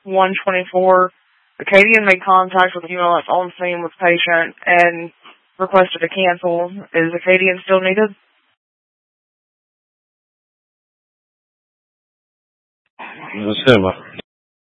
124. Acadian made contact with ULS on scene with patient and requested to cancel. Is Acadian still needed? What's him?